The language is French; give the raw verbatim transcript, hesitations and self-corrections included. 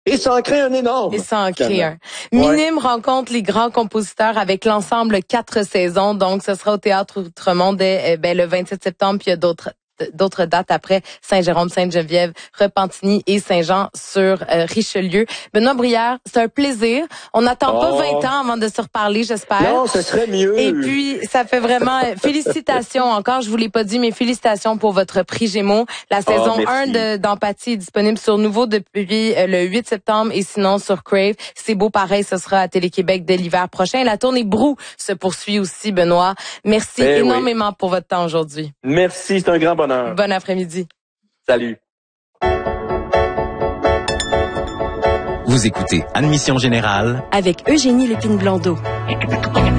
Et ça en crée un énorme. Et ça en crée un. Minime ouais. rencontre les grands compositeurs avec l'ensemble Quatre Saisons. Donc, ce sera au Théâtre Outremont dès ben, le vingt-sept septembre. Puis il y a d'autres d'autres dates après Saint-Jérôme, Sainte-Geneviève, Repentigny et Saint-Jean sur euh, Richelieu. Benoît Brière, c'est un plaisir. On n'attend oh. pas vingt ans avant de se reparler, j'espère. Non, ce serait mieux. Et puis, ça fait vraiment félicitations encore. Je vous l'ai pas dit, mais félicitations pour votre prix Gémeaux. La saison oh, un de d'Empathie est disponible sur Nouveau depuis euh, le huit septembre et sinon sur Crave. C'est beau pareil, ce sera à Télé-Québec dès l'hiver prochain. La tournée Brou se poursuit aussi, Benoît. Merci eh énormément oui. pour votre temps aujourd'hui. Merci, c'est un grand bonheur. Bon après-midi. Salut. Vous écoutez Admission Générale avec Eugénie Lépine-Blondeau.